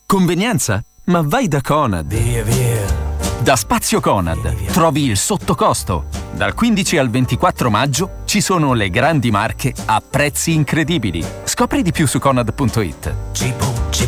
Convenienza? Ma vai da Conad. Via, via. Da Spazio Conad trovi il sottocosto. Dal 15 al 24 maggio ci sono le grandi marche a prezzi incredibili. Scopri di più su Conad.it.